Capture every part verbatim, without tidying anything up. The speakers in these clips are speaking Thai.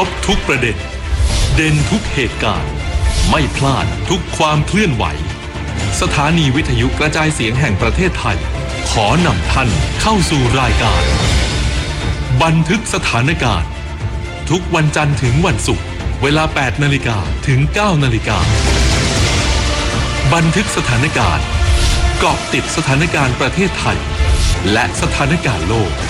บทุกประเด็นเด่นทุกเหตุการณ์ไม่พลาดทุกความเคลื่อนไหวสถานีวิทยุกระจายเสียงแห่งประเทศไทยขอนำท่านเข้าสู่รายการบันทึกสถานการณ์ทุกวันจันทร์ถึงวันศุกร์เวลา แปดนาฬิกา ถึง เก้านาฬิกาบันทึกสถานการณ์เกาะติดสถานการณ์ประเทศไทยและสถานการณ์โลก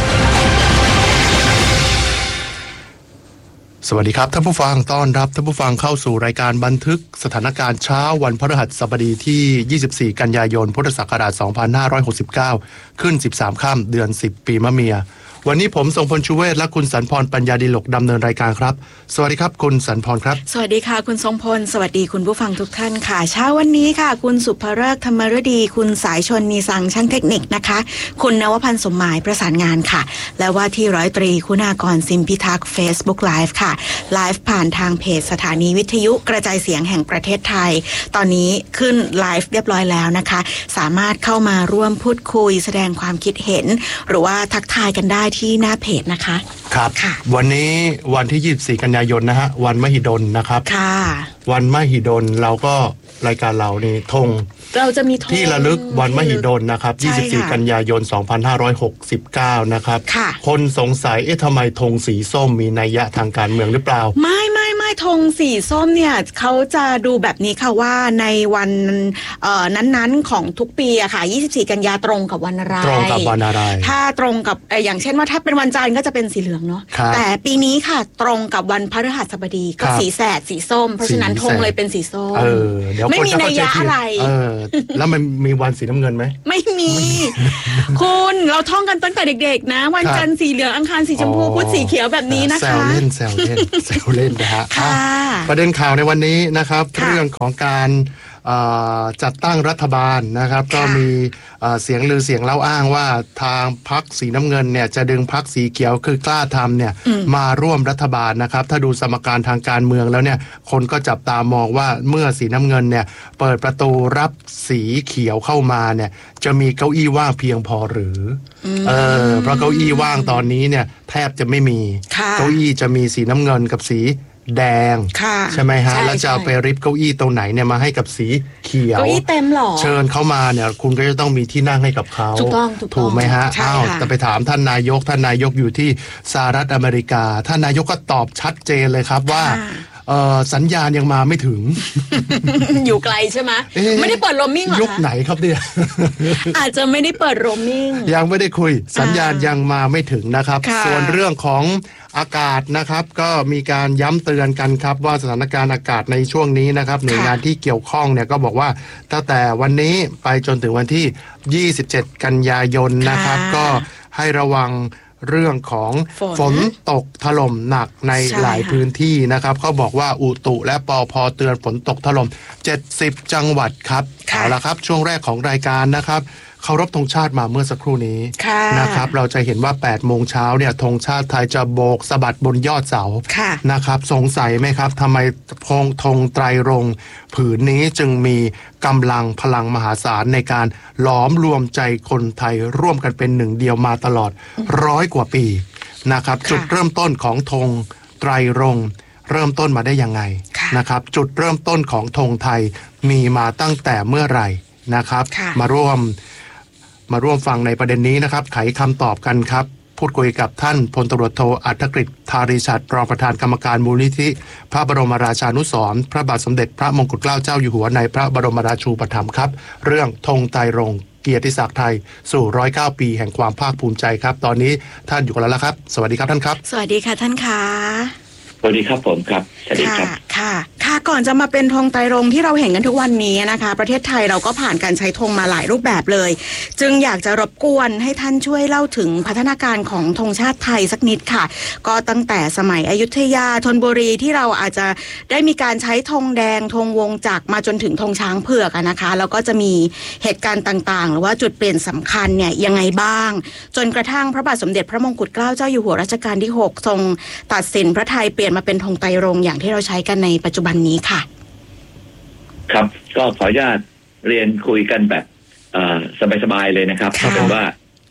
สวัสดีครับท่านผู้ฟังต้อนรับท่านผู้ฟังเข้าสู่รายการบันทึกสถานการณ์เช้าวันพฤหัสบดีที่ยี่สิบสี่กันยายนพุทธศักราชสองพันห้าร้อยหกสิบเก้าขึ้นสิบสามค่ำเดือนสิบปีมะเมียวันนี้ผมทรงพลชูเวศและคุณสันพรปัญญาดิลกดำเนินรายการครับสวัสดีครับคุณสันพรครับสวัสดีค่ะคุณทรงพลสวัสดีคุณผู้ฟังทุกท่านค่ะเช้าวันนี้ค่ะคุณสุภฤกษ์ธรรมฤดีคุณสายชนมีสังช่างเทคนิคนะคะคุณนวพันธ์สมหมายประสานงานค่ะและว่าที่ร้อยตรีคุณากรซิมพิทักษ์ Facebook Live ค่ะไลฟ์ผ่านทางเพจสถานีวิทยุกระจายเสียงแห่งประเทศไทยตอนนี้ขึ้นไลฟ์เรียบร้อยแล้วนะคะสามารถเข้ามาร่วมพูดคุยแสดงความคิดเห็นหรือว่าทักทายกันได้ที่หน้าเพจนะคะครับวันนี้วันที่ยี่สิบสี่กันยายนนะฮะวันมหิดลนะครับค่ะวันมหิดลเราก็รายการเรานี่ธงเราจะมีธงที่ระลึกวันมหิดลนะครับยี่สิบสี่กันยายนสองพันห้าร้อยหกสิบเก้านะครับคนสงสัยเอ๊ะทำไมธงสีส้มมีนัยยะทางการเมืองหรือเปล่าไม่ไม่ไม่ธงสีส้มเนี่ยเขาจะดูแบบนี้ค่ะว่าในวันเอ่อนั้นๆของทุกปีอะค่ะยี่สิบสี่กันยาตรงกับวันอะไรตรงกับวันอะไรถ้าตรงกับอย่างเช่นว่าถ้าเป็นวันจันทร์ก็จะเป็นสีเหลืองเนาะแต่ปีนี้ค่ะตรงกับวันพฤหัสบดีก็สีแสดสีส้มเพราะฉะนั้นธงเลยเป็นสีส้มไม่มีนัยยะอะไรแล้วมันมีวันสีน้ำเงินไหมไม่มีคุณเราท่องกันตั้งแต่เด็กๆนะวันจันทร์สีเหลืองอังคารสีชมพูพุธสีเขียวแบบนี้นะคะแซวเล่นแซวเล่นแซวเล่นนะฮะประเด็นข่าวในวันนี้นะครับเรื่องของการจัดตั้งรัฐบาลนะครับก็มีเสียงลือเสียงเล่าอ้างว่าทางพรรคสีน้ำเงินเนี่ยจะดึงพรรคสีเขียวคือกล้าทำเนี่ยมาร่วมรัฐบาลนะครับถ้าดูสมการทางการเมืองแล้วเนี่ยคนก็จับตามองว่าเมื่อสีน้ำเงินเนี่ยเปิดประตูรับสีเขียวเข้ามาเนี่ยจะมีเก้าอี้ว่างเพียงพอหรือเออเพราะเก้าอี้ว่างตอนนี้เนี่ยแทบจะไม่มีเก้าอี้จะมีสีน้ำเงินกับสีแดงใช่ไหมฮะแล้วจะเอาไปริบเก้าอี้ตรงไหนเนี่ยมาให้กับสีเขียวเก้าอี้เต็มหรอเชิญเข้ามาเนี่ยคุณก็จะต้องมีที่นั่งให้กับเขาถูกต้องถูกไหมฮะอ้าวแต่ไปถามท่านนายกท่านนายกอยู่ที่สหรัฐอเมริกาท่านนายกก็ตอบชัดเจนเลยครับว่าสัญญาณยังมาไม่ถึงอยู่ไกลใช่ไหมไม่ได้เปิดโรมมิ่งหรอยุคไหนครับเนี่ยอาจจะไม่ได้เปิดโรมมิ่งยังไม่ได้คุยสัญญาณยังมาไม่ถึงนะครับส่วนเรื่องของอากาศนะครับก็มีการย้ำเตือนกันครับว่าสถานการณ์อากาศในช่วงนี้นะครับหน่วยงานที่เกี่ยวข้องเนี่ยก็บอกว่าตั้งแต่วันนี้ไปจนถึงวันที่ยี่สิบเจ็ดกันยายนนะครับก็ให้ระวังเรื่องของฝนตกถล่มหนักในหลายพื้นที่นะครับเขาบอกว่าอุตุและปภ.เตือนฝนตกถล่มเจ็ดสิบจังหวัดครับเอาละครับช่วงแรกของรายการนะครับเคารพธงชาติมาเมื่อสักครู่นี้นะครับเราจะเห็นว่าแปดโมงเช้าเนี่ยธงชาติไทยจะโบกสะบัดบนยอดเสานะครับสงสัยไหมครับทำไมธงธงไตรรงค์ผืนนี้จึงมีกำลังพลังมหาศาลในการหลอมรวมใจคนไทยร่วมกันเป็นหนึ่งเดียวมาตลอดร้อยกว่าปีนะครับจุดเริ่มต้นของธงไตรรงค์เริ่มต้นมาได้ยังไงนะครับจุดเริ่มต้นของธงไทยมีมาตั้งแต่เมื่อไหร่นะครับมาร่วมมาร่วมฟังในประเด็นนี้นะครับไขคำตอบกันครับพูดคุยกับท่านพลตำรวจโทอัธกฤษธาริชัดรองประธานกรรมการมูลนิธิพระบรมราชานุสรณ์พระบาทสมเด็จพระมงกุฎเกล้าเจ้าอยู่หัวในพระบรมราชูปถัมภ์ครับเรื่องธงไตรรงค์เกียรติศักดิ์ไทยสู่ร้อยเก้าปีแห่งความภาคภูมิใจครับตอนนี้ท่านอยู่กันแล้วครับสวัสดีครับท่านครับสวัสดีค่ะท่านค่ะสวัสดีครับผมครับสวัสดีครับค่ะค่ะก่อนจะมาเป็นธงไตรรงค์ที่เราเห็นกันทุกวันนี้นะคะประเทศไทยเราก็ผ่านการใช้ธงมาหลายรูปแบบเลยจึงอยากจะรบกวนให้ท่านช่วยเล่าถึงพัฒนาการของธงชาติไทยสักนิดค่ะก็ตั้งแต่สมัยอยุธยาธนบุรีที่เราอาจจะได้มีการใช้ธงแดงธงวงจักรมาจนถึงธงช้างเผือกนะคะแล้วก็จะมีเหตุการณ์ต่างๆหรือว่าจุดเปลี่ยนสำคัญเนี่ยยังไงบ้างจนกระทั่งพระบาทสมเด็จพระมงกุฎเกล้าเจ้าอยู่หัวรัชกาลที่หกทรงตัดสินพระไทยเปลี่ยนมาเป็นธงไตรรงค์อย่างที่เราใช้กันในปัจจุบันนี้ค่ะครับก็ขออนุญาตเรียนคุยกันแบบสบายๆเลยนะครับเพราะว่า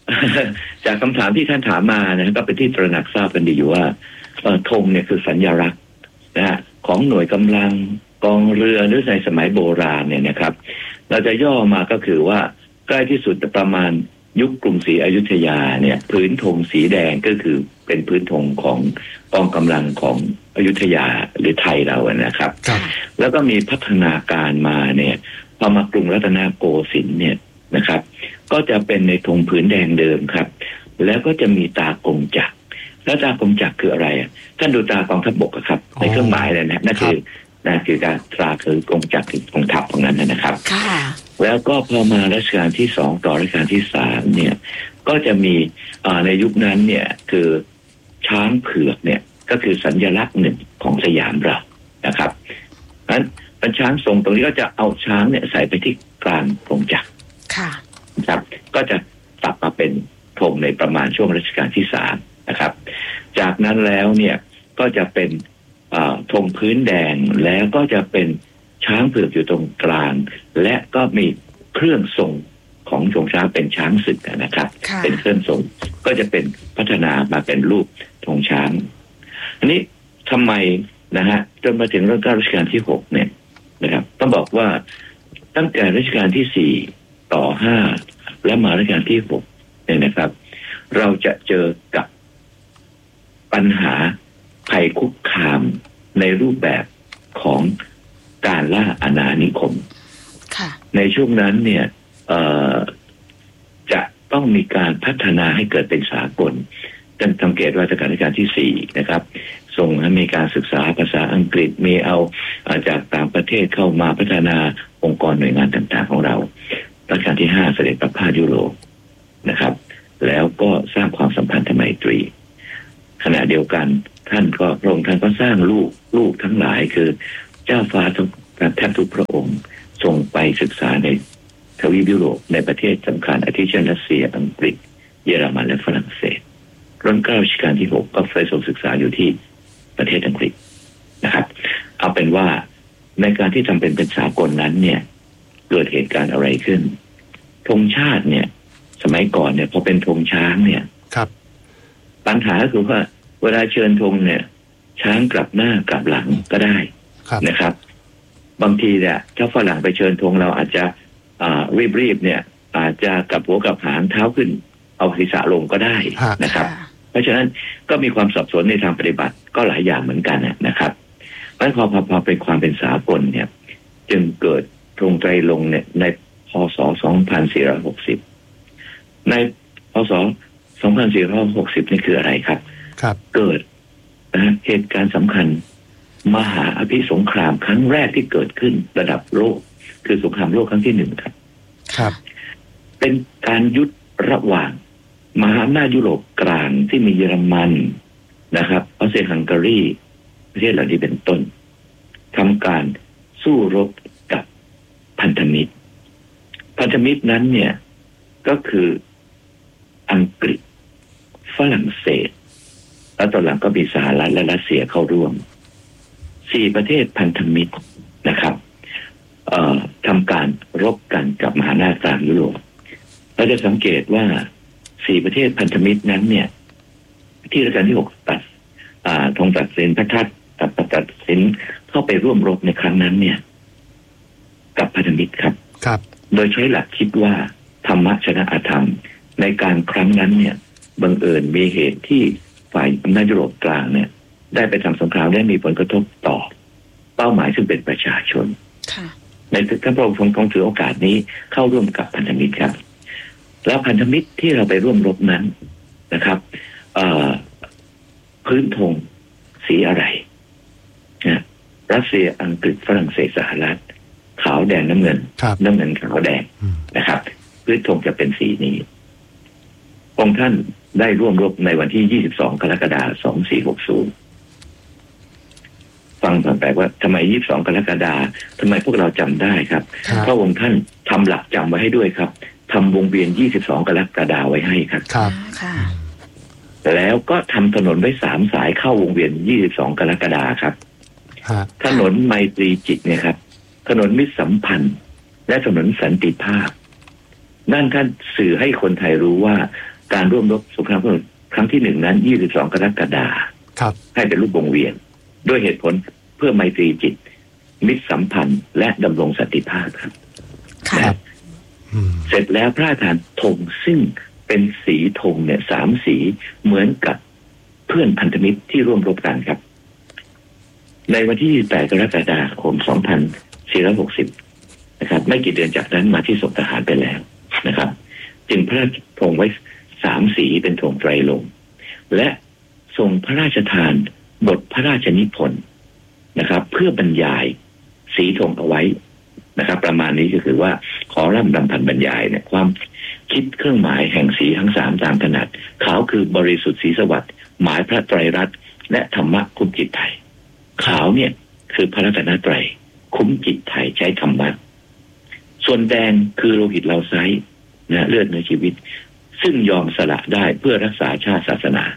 จากคำถามที่ท่านถามมานะก็เป็นที่ตระหนักทราบกันดีอยู่ว่าธงเนี่ยคือสัญลักษณ์นะฮะของหน่วยกำลังกองเรือหรือในสมัยโบราณเนี่ยนะครับเราจะย่อมาก็คือว่าใกล้ที่สุดประมาณยุคกรุงศรีอยุธยาเนี่ยพื้นธงสีแดงก็คือเป็นพื้นธงของกองกำลังของอยุธยาหรือไทยเราอะนะครับแล้วก็มีพัฒนาการมาเนี่ยพอมากรุงรัตนโกสินทร์เนี่ยนะครับก็จะเป็นในธงผืนแดงเดิมครับแล้วก็จะมีตากงจักรแล้วตากงจักรคืออะไรอ่ะท่านดูตากองทัพบกครับในเครื่องหมายเลยนะนั่นคือนั่นคือการตราคือกงจักรคือกองทัพตรงนั้นนะครับแล้วก็พอมารัชกาลที่สองต่อรัชกาลที่สามเนี่ยก็จะมีในยุคนั้นเนี่ยคือช้างเผือกเนี่ยก็คือสัญลักษณ์หนึ่งของสยามเรานะครับนั้นเป็นช้างทรงตรงนี้ก็จะเอาช้างเนี่ยใส่ไปที่กลางกงจักรครับก็จะตัดมาเป็นธงในประมาณช่วงรัชกาลที่สามนะครับจากนั้นแล้วเนี่ยก็จะเป็นธงพื้นแดงแล้วก็จะเป็นช้างเผือกอยู่ตรงกลางและก็มีเครื่องทรงของชงช้างเป็นช้างศึกนะครับเป็นเครื่องทรงก็จะเป็นพัฒนามาเป็นรูปธงช้างอันนี้ทำไมนะฮะจนมาถึงรัชกาลที่หกเนี่ยนะครับต้องบอกว่าตั้งแต่รัชกาลที่สี่ต่อห้าและมารัชกาลที่หกเนี่ยนะครับเราจะเจอกับปัญหาภัยคุกคามในรูปแบบของการล่าอาณานิคมในช่วงนั้นเนี่ยจะต้องมีการพัฒนาให้เกิดเป็นสากลจนสังเกตว่ารัชกาลที่สี่นะครับส่งให้มีการศึกษาภาษาอังกฤษมีเอาจากต่างประเทศเข้ามาพัฒนาองค์กรหน่วยงานต่างๆของเรารัชกาลที่ห้าเสด็จประพาสยุโรปนะครับแล้วก็สร้างความสัมพันธไมตรีขณะเดียวกันท่านก็พระองค์ท่านก็สร้างลูกลูกทั้งหลายคือเจ้าฟ้าทุกแทบทุกพระองค์ส่งไปศึกษาในทวีปยุโรปในประเทศสำคัญอาทิเช่นรัสเซียอังกฤษเยอรมันและฝรั่งเศสรัชกาลรัชกาลที่หกก็ไปส่งศึกษาอยู่ที่ประเทศอังกฤษนะครับเอาเป็นว่าในการที่ทำเป็นเป็นสากลนั้นเนี่ยเกิดเหตุการณ์อะไรขึ้นธงชาติเนี่ยสมัยก่อนเนี่ยพอเป็นธงช้างเนี่ยครับปัญหาคือว่าเวลาเชิญธงเนี่ยช้างกลับหน้ากลับหลังก็ได้นะครับบางทีเนี่ยถ้าฝรั่งไปเชิญธงเราอาจจะรีบๆเนี่ยอาจจะกลับหัวกลับหางเท้าขึ้นเอาศีรษะลงก็ได้นะครับเพราะฉะนั้นก็มีความสับสนในทางปฏิบัติก็หลายอย่างเหมือนกันนะครับเพราะพอพอพอเป็นความเป็นสากลเนี่ยจึงเกิดธงไตรรงค์เนี่ยในพ.ศ. สองพันสี่ร้อยหกสิบในพ.ศ. สองพันสี่ร้อยหกสิบนี่คืออะไรครับครับเกิดนะเหตุการณ์สำคัญมหาอภิสงครามครั้งแรกที่เกิดขึ้นระดับโลกคือสงครามโลกครั้งที่หนึ่งครับครับเป็นการยุทธระหว่างมหาอำนาจยุโรปกลางที่มีเยอรมันนะครับออสเตรียฮังการีประเทศเหล่านี้เป็นต้นทำการสู้รบกับพันธมิตรพันธมิตรนั้นเนี่ยก็คืออังกฤษฝรั่งเศสแล้วตอนหลังก็มีสหรัฐและรัสเซียเข้าร่วมสี่ประเทศพันธมิตรนะครับเอ่อทำการรบกันกับมหาอำนาจกลางยุโรปเราจะสังเกตว่าสี่ประเทศพันธมิตรนั้นเนี่ยที่รัชกาลที่หกตัดอ่าทรงตัดสินพระทัดตัดตัดสินเข้าไปร่วมรบในครั้งนั้นเนี่ยกับพันธมิตรครับครับโดยใช้หลักคิดว่าธรรมะชนะอธรรมในการครั้งนั้นเนี่ยบังเอิญมีเหตุที่ฝ่ายอำนาจยุโรปกลางเนี่ยได้ไปทำสงครามได้มีผลกระทบต่อเป้าหมายซึ่งเป็นประชาชนในท่านพระองค์ทรงถือโอกาสนี้เข้าร่วมกับพันธมิตรครับแล้วพันธมิตรที่เราไปร่วมรบนั้นนะครับพื้นธงสีอะไรนะรัสเซียอังกฤษฝรั่งเศสสหรัฐขาวแดงน้ำเงินน้ำเงินขาวแดงนะครับพื้นธงจะเป็นสีนี้องค์ท่านได้ร่วมรบในวันที่ยี่สิบสองกรกฎาคมสองพันสี่ร้อยหกสิบฟังผ่านไปว่าทำไมยี่สิบสองกรกฎาคมทำไมพวกเราจำได้ครับเพราะองค์ท่านทำหลักจำไว้ให้ด้วยครับทำวงเวียนยี่สิบสองกรกฎาคมไว้ให้ครับครับแล้วก็ทำถนนไว้สามสายเข้าวงเวียนยี่สิบสองกรกฎาคมครับถนนไมตรีจิตเนี่ยครับถนนมิตรสัมพันธ์และถนนสันติภาพนั่นท่านสื่อให้คนไทยรู้ว่าการร่วมรบสงครามโลกครั้งที่หนึ่งนั้นยี่สิบสองกรกฎาคมให้เป็นรูปวงเวียนด้วยเหตุผลเพื่อไมตรีจิตมิตรสัมพันธ์และดำรงสันติภาพครับครับเสร็จแล้วพระราชทานธงซึ่งเป็นสีธงเนี่ยสามสีเหมือนกับเพื่อนพันธมิตรที่ร่วมรบกันครับในวันที่ยี่สิบแปดกรกฎาคมสองพันสี่ร้อยหกสิบนะครับไม่กี่เดือนจากนั้นมาที่ส่งทหารไปแล้วนะครับจึงพระราชธงไว้สามสีเป็นธงไตรรงค์และทรงพระราชทานบทพระราชนิพนธ์นะครับเพื่อบรรยายสีธงเอาไว้นะครับประมาณนี้ก็คือว่าขอร่ำรำพันบรรยายเนี่ยความคิดเครื่องหมายแห่งสีทั้งสามตามถนัดขาวคือบริสุทธิ์ศรีสวัสดิ์หมายพระไตรรัตน์และธรรมะคุ้มจิตไทยขาวเนี่ยคือพระรัตนตรัยคุ้มจิตไทยใช้ธรรมะส่วนแดงคือโลหิตเราไซนะเลือดในชีวิตซึ่งยอมสละได้เพื่อรักษาชาติศาสนา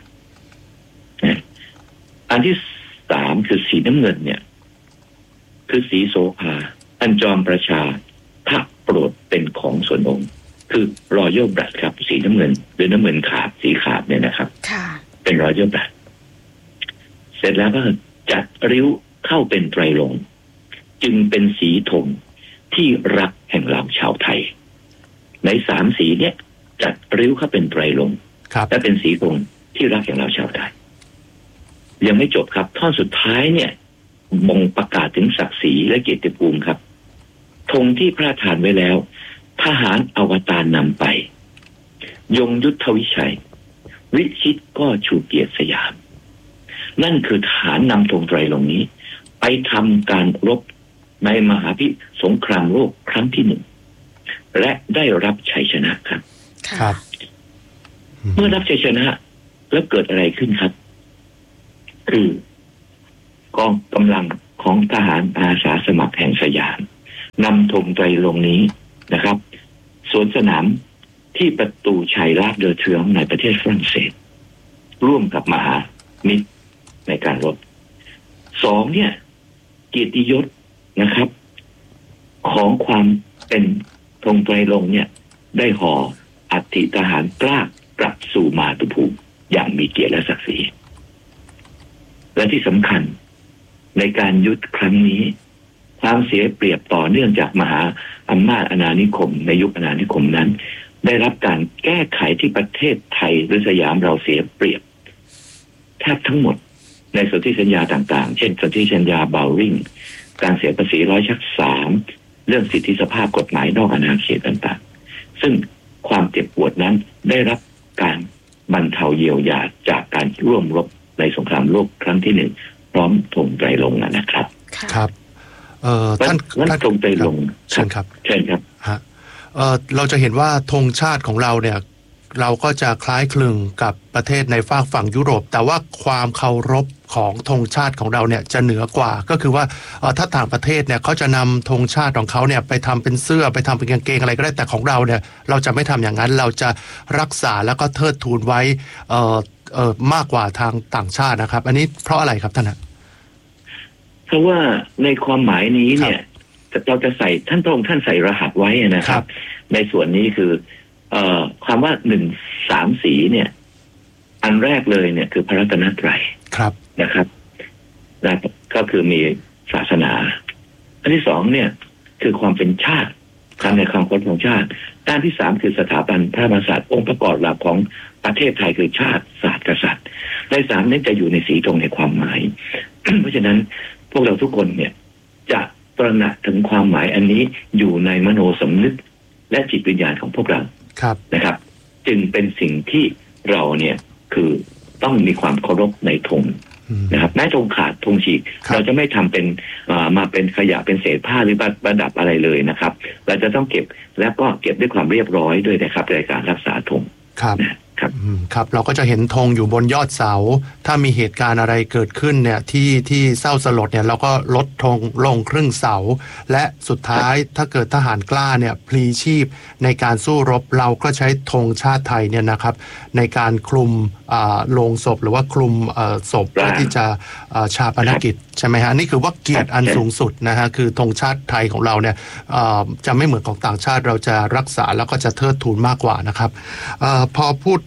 อันที่สามคือสีน้ำเงินเนี่ยคือสีโสภาอันจอมประชาพระโปรดเป็นของส่วนองค์คือรอยย่บรัดครับสีน้ำเงินหรือน้ำเงินขาดสีขาดเนี่ยนะครับเป็นรอยย่บรัดเสร็จแล้วก็จัดริ้วเข้าเป็นไตรรงค์จึงเป็นสีธงที่รักแห่งเราชาวไทยในสามสีเนี่ยจัดริ้วเข้าเป็นไตรรงค์และเป็นสีธงที่รักแห่งเราชาวไทยยังไม่จบครับท่อนสุดท้ายเนี่ยบ่งประกาศถึงศักดิ์ศรีและเกียรติภูมิครับธงที่พระราชทานไว้แล้วทหารอวตารนำไปยงยุทธวิชัยวิชิตก็ชูเกียรติสยามนั่นคือทหารนำธงไตรรงค์นี้ไปทำการรบในมหาพิสงครามโลกครั้งที่หนึ่งและได้รับชัยชนะครับครับเมื่อรับชัยชนะแล้วเกิดอะไรขึ้นครับคือกองกำลังของทหารอาสาสมัครแห่งสยามนำธงไตรรงค์นี้นะครับสวนสนามที่ประตูชัยลาดเดอเทืองในประเทศฝรั่งเศสร่วมกับมหามิตรในการรบสองเนี่ยเกียรติยศนะครับของความเป็นธงไตรรงค์เนี่ยได้ห่ออัฐิทหารกล้ากลับสู่มาตุภูมิอย่างมีเกียรติและศักดิ์ศรีและที่สำคัญในการยุทธครั้งนี้ความเสียเปรียบต่อเนื่องจากมหาอำนาจอาณานิคมในยุคอาณานิคมนั้นได้รับการแก้ไขที่ประเทศไทยหรือสยามเราเสียเปรียบแทบทั้งหมดในสนธิสัญญาต่างๆเช่นสนธิสัญญาเบลริงการเสียภาษีร้อยชักสามเรื่องสิทธิสภาพกฎหมายนอกอาณาเขตต่างๆซึ่งความเจ็บปวดนั้นได้รับการบรรเทาเยียวยาจากการร่วมรบในสงครามโลกครั้งที่หนึ่งพร้อมธงไตรรงค์นะครับครับเอ่อท่านท่านธงไตรรงค์เชิญครับเชิญครับฮะเอ่อเราจะเห็นว่าธงชาติของเราเนี่ยเราก็จะคล้ายคลึงกับประเทศในฝากฝั่งยุโรปแต่ว่าความเคารพของธงชาติของเราเนี่ยจะเหนือกว่าก็คือว่าถ้าต่างประเทศเนี่ยเขาจะนำธงชาติของเขาเนี่ยไปทำเป็นเสื้อไปทำเป็นกางเกงอะไรก็ได้แต่ของเราเนี่ยเราจะไม่ทำอย่างนั้นเราจะรักษาแล้วก็เทิดทูนไว้เอ่อเอ่อมากกว่าทางต่างชาตินะครับอันนี้เพราะอะไรครับท่านเพราะว่าในความหมายนี้เนี่ยเราจะใส่ท่านพระองค์ท่านใส่รหัสไว้นะครับในส่วนนี้คือเอ่อความว่าหนึ่งสามสีเนี่ยอันแรกเลยเนี่ยคือพระรัตนตรัยครับนะครับและก็คือมีศาสนาอันที่สองเนี่ยคือความเป็นชาติการในความเป็นของชาติด้านที่สามคือสถาบันพระมหากษัตริย์องค์ประกอบหลักของประเทศไทยคือชาติศาสตร์กษัตริย์ในสามนี้จะอยู่ในสีธงในความหมาย เพราะฉะนั้นพวกเราทุกคนเนี่ยจะตระหนักถึงความหมายอันนี้อยู่ในมโนสำนึกและจิตวิญญาณของพวกเรานะครับจึงเป็นสิ่งที่เราเนี่ยคือต้องมีความเคารพในธงนะครับแม้ธงขาดธงฉีกเราจะไม่ทำเป็นมาเป็นขยะเป็นเศษผ้าหรือประดับอะไรเลยนะครับเราจะต้องเก็บแล้วก็เก็บด้วยความเรียบร้อยด้วยนะครับในการรักษาธงครับครับครับเราก็จะเห็นธงอยู่บนยอดเสาถ้ามีเหตุการณ์อะไรเกิดขึ้นเนี่ยที่ที่เศร้าสลดเนี่ยเราก็ลดธงลงครึ่งเสาและสุดท้ายถ้าเกิดทหารกล้าเนี่ยพลีชีพในการสู้รบเราก็ใช้ธงชาติไทยเนี่ยนะครับในการคลุมโลงศพหรือว่าคลุมศพเพื่อที่จะชาปนกิจใช่ไหมฮะนี่คือว่าเกียรติอันสูงสุดนะฮะคือธงชาติไทยของเราเนี่ยจะไม่เหมือนของต่างชาติเราจะรักษาแล้วก็จะเทิดทูนมากกว่านะครับพอพูด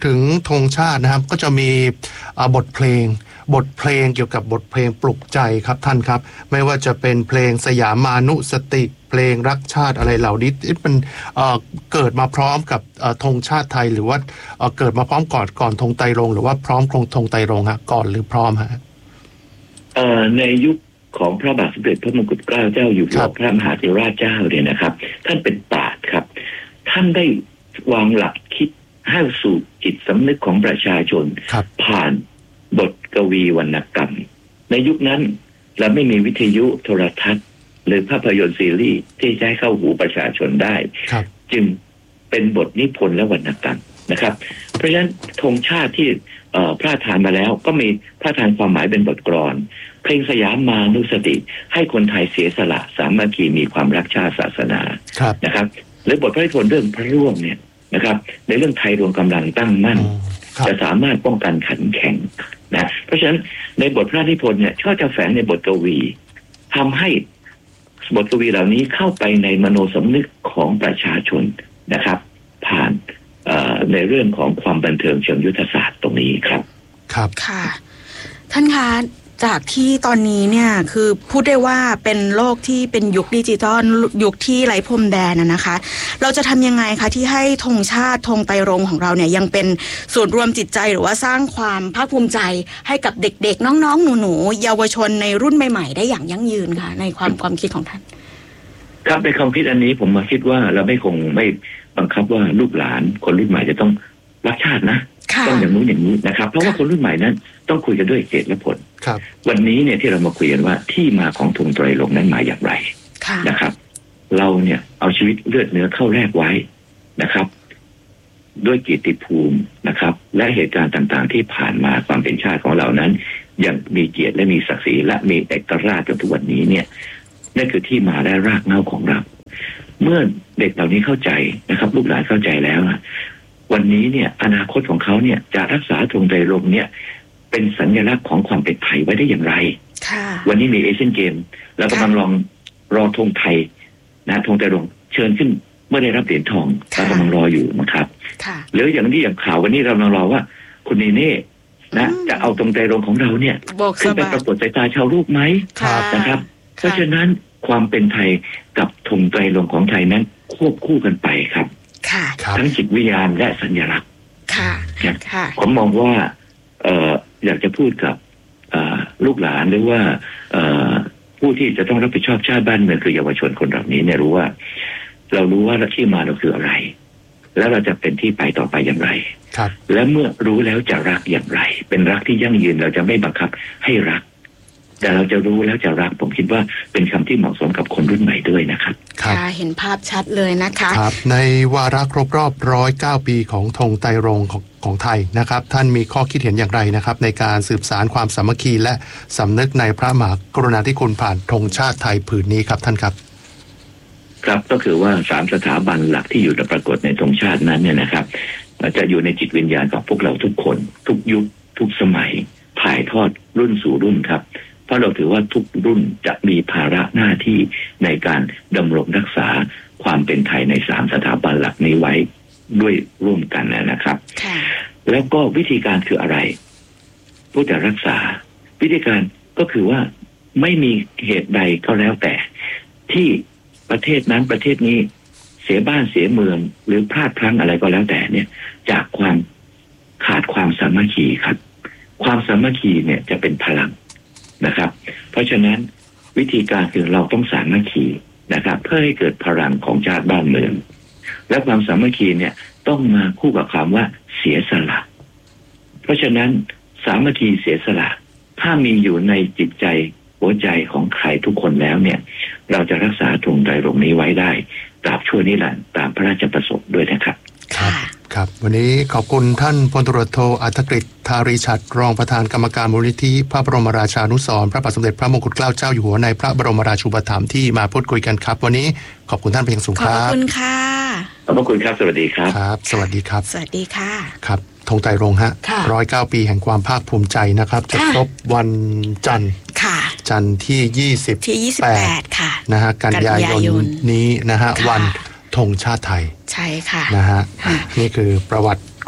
ถึงธงชาตินะครับก็จะมีบทเพลงบทเพลงเกี่ยวกับบทเพลงปลุกใจครับท่านครับไม่ว่าจะเป็นเพลงสยามานุสติเพลงรักชาติอะไรเหล่านี้มันเอ่อเกิดมาพร้อมกับธงชาติไทยหรือว่าเอ่อเกิดมาพร้อมก่อนก่อนธงไตรรงค์หรือว่าพร้อมธงไตรรงค์ฮะก่อนหรือพร้อมฮะเอ่อในยุคของพระบาทสมเด็จพระมงกุฎเกล้าเจ้าอยู่หัวพระมหาธิราชเจ้าเนี่ยนะครับท่านเป็นปราชญ์ครับท่านได้วางหลักคิดให้สู่จิตสำนึกของประชาชนผ่านบทกวีวรรณกรรมในยุคนั้นเราไม่มีวิทยุโทรทัศน์หรือภาพยนตร์ซีรีส์ที่จะให้เข้าหูประชาชนได้จึงเป็นบทนิพนธ์และวรรณกรรมนะครับเพราะฉะนั้นธงชาติที่พระราชทานมาแล้วก็มีพระราชทานความหมายเป็นบทกลอนเพลงสยามมานุสติให้คนไทยเสียสละสามัคคีมีความรักชาติศาสนานะครับหรือบทพระราชนิพนธ์เรื่องพระร่วงเนี่ยนะครับในเรื่องไทยรวมกำลังตั้งมั่นจะสามารถป้องกันขันแข็งนะเพราะฉะนั้นในบทพระราชนิพนธ์เนี่ยชอบจะแฝงในบทกวีทำให้บทกวีเหล่านี้เข้าไปในมโนสำนึกของประชาชนนะครับผ่านในเรื่องของความบันเทิงเชิงยุทธศาสตร์ตรงนี้ครับครับค่ะท่านคะจากที่ตอนนี้เนี่ยคือพูดได้ว่าเป็นโลกที่เป็นยุคดิจิทัลยุคที่ไร้พรมแดนนะนะคะเราจะทำยังไงคะที่ให้ธงชาติธงไตรรงค์ของเราเนี่ยยังเป็นส่วนรวมจิตใจหรือว่าสร้างความภาคภูมิใจให้กับเด็กๆน้องๆหนูๆเยาวชนในรุ่นใหม่ๆได้อย่างยั่งยืนค่ะในความความคิดของท่านครับในความคิดอันนี้ผมมาคิดว่าเราไม่คงไม่บังคับว่าลูกหลานคนรุ่นใหม่จะต้องรักชาตินะต้องอย่างนู้นอย่างนี้นะครับเพราะว่าคนรุ่นใหม่นั้นต้องคุยกันด้วยเหตุและผลวันนี้เนี่ยที่เรามาคุยกันว่าที่มาของธงไตรรงค์นั้นมาอย่างไรนะครับเราเนี่ยเอาชีวิตเลือดเนื้อเข้าแลกไว้นะครับด้วยเกียรติภูมินะครับและเหตุการณ์ต่างๆที่ผ่านมาความเป็นชาติของเรานั้นยังมีเกียรติและมีศักดิ์ศรีและมีเอกราชจนถึงวันนี้เนี่ยนั่นคือที่มาและรากเหง้าของเราเมื่อเด็กเหล่านี้เข้าใจนะครับลูกหลานเข้าใจแล้วนะวันนี้เนี่ยอนาคตของเขาเนี่ยจะรักษาธงไตรรงค์เนี่ยเป็นสัญลักษณ์ของความเป็นไทยไว้ได้อย่างไรวันนี้มีเอเชียนเกมเรากำลังลองรอธงไทยนะธงไตรรงค์เชิญขึ้นเมื่อได้รับเหรียญทองเรากำลังรออยู่นะครับหรืออย่างที่อย่างข่าววันนี้เรากำลังรอว่าคุณเนเน่นะจะเอาธงไตรรงค์ของเราเนี่ยขึ้นไปปรากฏสายตาชาวโลกไหมนะครับเพราะฉะนั้นความเป็นไทยกับธงไตรรงค์ของไทยนั้นควบคู่กันไปครับทั้งจิตวิญญาณและสัญลักษณ์ผมมองว่าเอ่ออยากจะพูดกับลูกหลานหรือว่าผู้ที่จะต้องรับผิดชอบชาติบ้านเมืองคือเยาวชนคนเหล่านี้เนี่ยรู้ว่าเรารู้ว่าที่มาเราคืออะไรแล้วเราจะเป็นที่ไปต่อไปอย่างไรและเมื่อรู้แล้วจะรักอย่างไรเป็นรักที่ยั่งยืนเราจะไม่บังคับให้รักแต่เราจะรู้แล้วจะรักผมคิดว่าเป็นคำที่เหมาะสมกับคนรุ่นใหม่ด้วยนะครับค่ะเห็นภาพชัดเลยนะคะครับในวาระครบรอบร้อยเก้าปีของธงไตรรงค์ของของไทยนะครับท่านมีข้อคิดเห็นอย่างไรนะครับในการสืบสานความสามัคคีและสำนึกในพระมหากรุณาธิคุณผ่านธงชาติไทยผืนนี้ครับท่านครับครับก็คือว่าสามสถาบันหลักที่อยู่ในปรากฏในธงชาตินั้นเนี่ยนะครับจะอยู่ในจิตวิญญาณของพวกเราทุกคนทุกยุคทุกสมัยถ่ายทอดรุ่นสู่รุ่นครับเพราะเราถือว่าทุกรุ่นจะมีภาระหน้าที่ในการดำรงรักษาความเป็นไทยในสามสถาบันหลักนี้ไว้ด้วยร่วมกันนะครับแล้วก็วิธีการคืออะไรผู้จะรักษาวิธีการก็คือว่าไม่มีเหตุใดก็แล้วแต่ที่ประเทศนั้นประเทศนี้เสียบ้านเสียเมืองหรือพลาดพลั้งอะไรก็แล้วแต่เนี่ยจากความขาดความสามัคคีครับความสามัคคีเนี่ยจะเป็นพลังนะครับเพราะฉะนั้นวิธีการคือเราต้องสามัคคีนะครับเพื่อให้เกิดพลังของชาติบ้านเมืองและความสามัคคีเนี่ยต้องมาคู่กับคำว่าเสียสละเพราะฉะนั้นสามัคคีเสียสละถ้ามีอยู่ในจิตใจหัวใจของใครทุกคนแล้วเนี่ยเราจะรักษาธงไตรรงค์นี้ไว้ได้ตราบชั่วนิรันดร์ตามพระราชประสงค์ด้วยนะครับครับครับวันนี้ขอบคุณท่านพลตำรวจโทอัธกฤษ ธารีฉัตรรองประธานกรรมการมูลนิธิพระบรมราชานุสรณ์พระบาทสมเด็จพระมงกุฎเกล้าเจ้าอยู่หัวในพระบรมราชูปถัมภ์ที่มาพูดคุยกันครับวันนี้ขอบคุณท่านเป็นอย่างสูงครับขอบคุณค่ะขอบคุณครับสวัสดีครับครับสวัสดีครับสวัสดีค่ะครับธงไตรรงค์ฮะร้อยเก้าปีแห่งความภาคภูมิใจนะครับจะครบวันจันทร์จันทร์ที่ยี่สิบที่ยี่สิบแปดค่ะนะฮะกันยายนนี้นะฮะวันธงชาติไทยใช่ค่ะนะฮะนี่คือประวัติค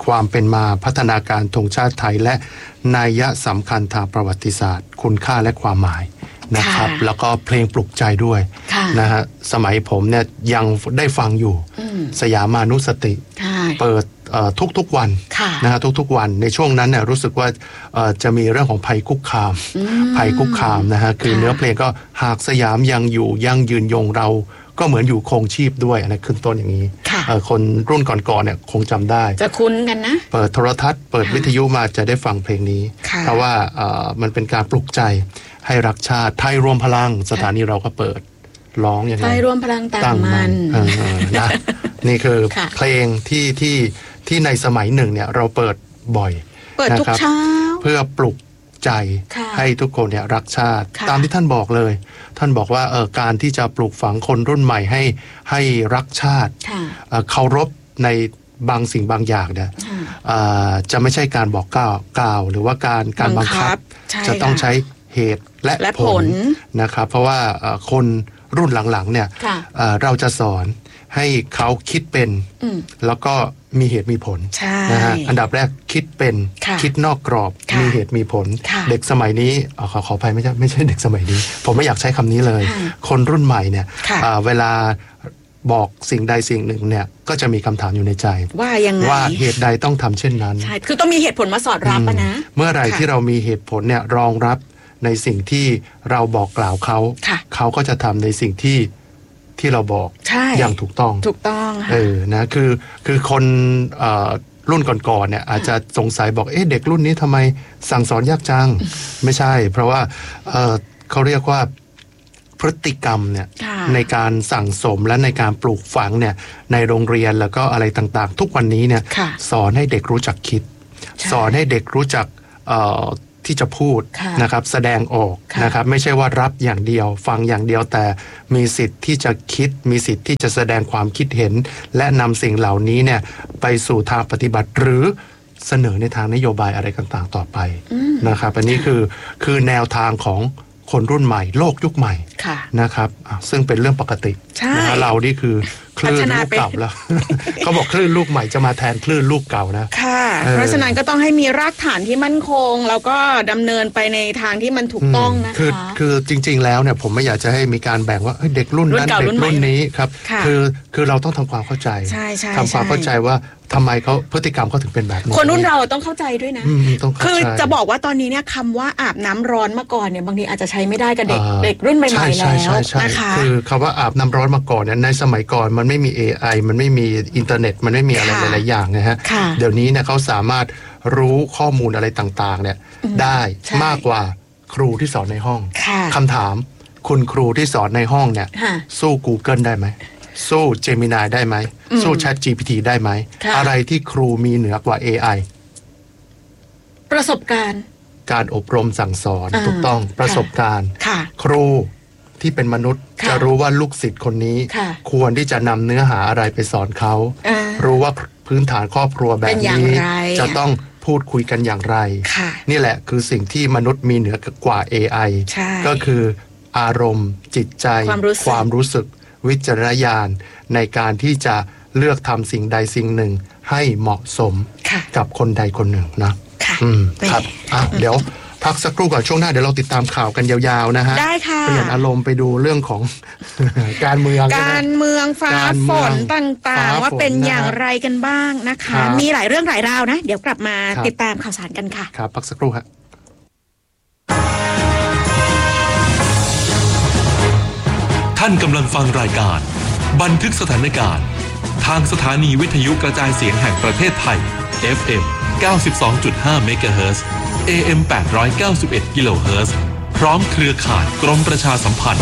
ความเป็นมาพัฒนาการธงชาติไทยและนัยสำคัญทางประวัติศาสตร์คุณค่าและความหมายนะครับแล้วก็เพลงปลุกใจด้วยนะฮะสมัยผมเนี่ยยังได้ฟังอยู่สยามานุสติเปิดทุกๆวันนะฮะทุกๆวันในช่วงนั้นเนี่ยรู้สึกว่าจะมีเรื่องของภัยคุกคามภัยคุกคามนะฮะคือเนื้อเพลงก็หากสยามยังอยู่ยังยืนยงเราก็เหมือนอยู่คงชีพด้วยนะขึ้นต้นอย่างนี้คนรุ่นก่อนๆเนี่ยคงจำได้จะคุ้นกันนะเปิดโทรทัศน์เปิดวิทยุมาจะได้ฟังเพลงนี้เพราะว่ามันเป็นการปลุกใจให้รักชาติไทยรวมพลังสถานีเราก็เปิดร้องอย่างไรไทยรวมพลังตั้งมันนะนี่คือเพลงที่ที่ที่ในสมัยหนึ่งเนี่ยเราเปิดบ่อยเปิดทุกเช้าเพื่อปลุกใจให้ทุกคนเนี่ยรักชาติตามที่ท่านบอกเลยท่านบอกว่าเออการที่จะปลูกฝังคนรุ่นใหม่ให้ให้รักชาติเคารพในบางสิ่งบางอย่างเนี่ยจะไม่ใช่การบอกกล่าวกล่าวหรือว่าการการบังคับจะต้องใช้เหตุและผลนะครับเพราะว่าคนรุ่นหลังๆเนี่ยเราจะสอนให้เขาคิดเป็นแล้วก็มีเหตุมีผลนะฮะอันดับแรกคิดเป็นคิดนอกกรอบมีเหตุมีผลเด็กสมัยนี้ขอขออภัยไม่ใช่ไม่ใช่เด็กสมัยนี้ผมไม่อยากใช้คำนี้เลยคนรุ่นใหม่เนี่ยเวลาบอกสิ่งใดสิ่งหนึ่งเนี่ยก็จะมีคำถามอยู่ในใจว่ายังไงว่าเหตุใดต้องทำเช่นนั้นใช่คือต้องมีเหตุผลมาสอดรับนะเมื่อไหร่ที่เรามีเหตุผลเนี่ยรองรับในสิ่งที่เราบอกกล่าวเขาเขาก็จะทำในสิ่งที่ที่เราบอกอย่างถูกต้องถูกต้องเออนะคือคือคนรุ่นก่อนๆเนี่ยอาจจะสงสัยบอกเอ๊ะเด็กรุ่นนี้ทำไมสั่งสอนยากจังไม่ใช่เพราะว่าเขาเรียกว่าพฤติกรรมเนี่ยในการสั่งสมและในการปลูกฝังเนี่ยในโรงเรียนแล้วก็อะไรต่างๆทุกวันนี้เนี่ยสอนให้เด็กรู้จักคิดสอนให้เด็กรู้จักที่จะพูดนะครับแสดงออกนะครับไม่ใช่ว่ารับอย่างเดียวฟังอย่างเดียวแต่มีสิทธิ์ที่จะคิดมีสิทธิ์ที่จะแสดงความคิดเห็นและนำสิ่งเหล่านี้เนี่ยไปสู่ทางปฏิบัติหรือเสนอในทางนโยบายอะไรต่างๆต่อไปนะครับอันนี้คือคือแนวทางของคนรุ่นใหม่โลกยุคใหม่นะครับซึ่งเป็นเรื่องปกตินะเรานี่คือคลื่นลูกเก่าแล้ว เขาบอกคลื่นลูกใหม่จะมาแทนคลื่นลูกเก่านะค่ะเพราะฉะนั้นก็ต้องให้มีรากฐานที่มั่นคงแล้วก็ดำเนินไปในทางที่มันถูกต้องนะคะคือคือจริงๆแล้วเนี่ยผมไม่อยากจะให้มีการแบ่งว่าเด็กรุ่นนั้นเด็กรุ่นนี้ครับคือคือเราต้องทำความเข้าใจทำความเข้าใจว่าทำไมเขาพฤติกรรมเขาถึงเป็นแบบนี้คนรุ่นเราต้องเข้าใจด้วยนะคือจะบอกว่าตอนนี้เนี่ยคำว่าอาบน้ำร้อนมาก่อนเนี่ยบางทีอาจจะใช้ไม่ได้กับเด็กเด็กรุ่นใหม่ๆแล้วนะคะคือคำว่าอาบน้ำร้อนมาก่อนเนี่ยในสมัยก่อนมันไม่มี เอ ไอ มันไม่มีอินเทอร์เน็ตมันไม่มีอะไรหลายๆอย่างนะฮะเดี๋ยวนี้เนี่ยเขาสามารถรู้ข้อมูลอะไรต่างๆเนี่ยได้มากกว่าครูที่สอนในห้องคำถามคุณครูที่สอนในห้องเนี่ยสู้ Google ได้ไหมสู้ Gemini ได้ไหมสู้ Chat จี พี ที ได้ไหมอะไรที่ครูมีเหนือกว่า เอ ไอประสบการณ์การอบรมสั่งสอนถูกต้องประสบการณ์ครูที่เป็นมนุษย์จะรู้ว่าลูกศิษย์คนนี้ควรที่จะนำเนื้อหาอะไรไปสอนเขารู้ว่าพื้นฐานครอบครัวแบบนี้จะต้องพูดคุยกันอย่างไรนี่แหละคือสิ่งที่มนุษย์มีเหนือกว่า เอ ไอ ก็คืออารมณ์จิตใจความรู้สึกวิจารณญาณในการที่จะเลือกทำสิ่งใดสิ่งหนึ่งให้เหมาะสมกับคนใดคนหนึ่งนะอืมครับอ่ะเดี๋ยวพักสักครู่ก่อนช่วงหน้าเดี๋ยวเราติดตามข่าวกันยาวๆนะฮะได้ค่ะเปลี่ยนอารมณ์ไปดูเรื่องของ การเมืองการเมืองฟ้าฝนต่างๆว่าเป็นอย่างไรกันบ้างนะคะมีหลายเรื่องหลายราวนะเดี๋ยวกลับมาติดตามข่าวสารกันค่ะครับพักสักครู่ครับท่านกำลังฟังรายการบันทึกสถานการณ์ทางสถานีวิทยุกระจายเสียงแห่งประเทศไทย เอฟ เอ็ม เก้าสิบสองจุดห้า เมกะเฮิรตซ์ เอ เอ็ม แปดร้อยเก้าสิบเอ็ด กิโลเฮิรตซ์พร้อมเครือข่ายกรมประชาสัมพันธ์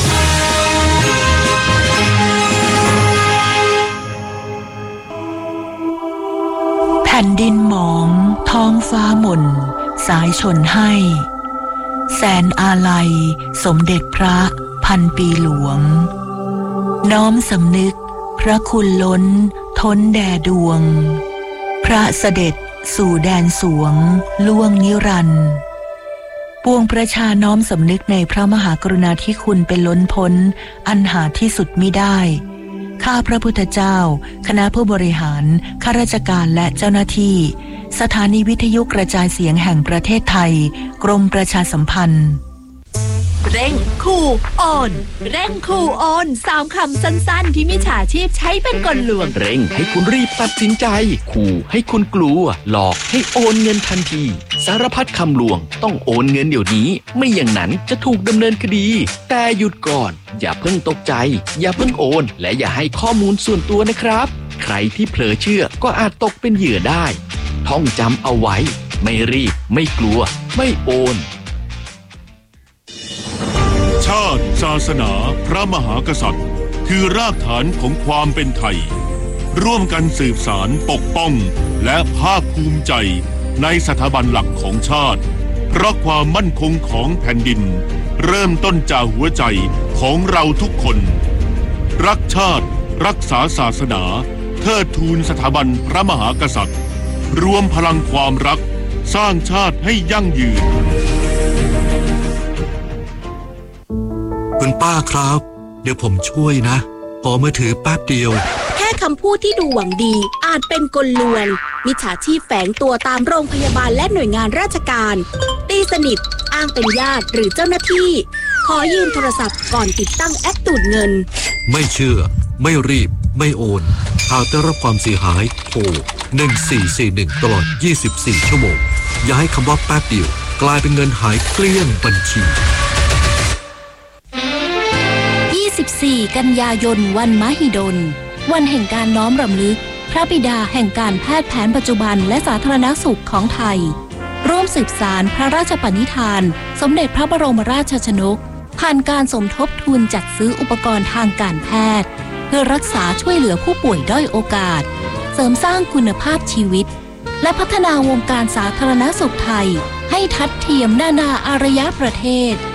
แผ่นดินหมองท้องฟ้าหม่นสายชนให้แสนอาลัยสมเด็จพระพันปีหลวงน้อมสำนึกพระคุณล้นท้นแด่ดวงพระเสด็จสู่แดนสวงล่วงนิรันดร์ปวงประชาน้อมสำนึกในพระมหากรุณาธิคุณเป็นล้นพ้นอันหาที่สุดมิได้ข้าพระพุทธเจ้าคณะผู้บริหารข้าราชการและเจ้าหน้าที่สถานีวิทยุกระจายเสียงแห่งประเทศไทยกรมประชาสัมพันธ์เร่งคูโอนเร่งคูโอนสามคำสั้นๆที่มิจฉาชีพใช้เป็นกลลวงเร่งให้คุณรีบตัดสินใจขู่ให้คุณกลัวหลอกให้โอนเงินทันทีสารพัดคำลวงต้องโอนเงินเดี๋ยวนี้ไม่อย่างนั้นจะถูกดำเนินคดีแต่หยุดก่อนอย่าเพิ่งตกใจอย่าเพิ่งโอนและอย่าให้ข้อมูลส่วนตัวนะครับใครที่เผลอเชื่อก็อาจตกเป็นเหยื่อได้ท่องจำเอาไว้ไม่รีบไม่กลัวไม่โอนชาติศาสนาพระมหากษัตริย์คือรากฐานของความเป็นไทยร่วมกันสืบสานปกป้องและภาคภูมิใจในสถาบันหลักของชาติเพราะความมั่นคงของแผ่นดินเริ่มต้นจากหัวใจของเราทุกคนรักชาติรักษาศาสนาเทิดทูนสถาบันพระมหากษัตริย์รวมพลังความรักสร้างชาติให้ยั่งยืนคุณป้าครับเดี๋ยวผมช่วยนะขอมือถือแป๊บเดียวแค่คำพูดที่ดูหวังดีอาจเป็นกลลวงมิจฉาชีพแฝงตัวตามโรงพยาบาลและหน่วยงานราชการตีสนิทอ้างเป็นญาติหรือเจ้าหน้าที่ขอยืมโทรศัพท์ก่อนติดตั้งแอปดูดเงินไม่เชื่อไม่รีบไม่โอนหากได้รับความเสียหายโทรหนึ่งสี่สี่หนึ่งตลอดยี่สิบสี่ชั่วโมงอย่าให้คำว่าแป๊บเดียวกลายเป็นเงินหายเกลี้ยงบัญชียี่สิบสี่กันยายนวันมหิดลวันแห่งการน้อมรำลึกพระบิดาแห่งการแพทย์แผนปัจจุบันและสาธารณสุขของไทยร่วมสืบสานพระราชปณิธานสมเด็จพระบรมราชชนกผ่านการสมทบทุนจัดซื้ออุปกรณ์ทางการแพทย์เพื่อรักษาช่วยเหลือผู้ป่วยด้อยโอกาสเสริมสร้างคุณภาพชีวิตและพัฒนาวงการสาธารณสุขไทยให้ทัดเทียมนานาอารยประเทศ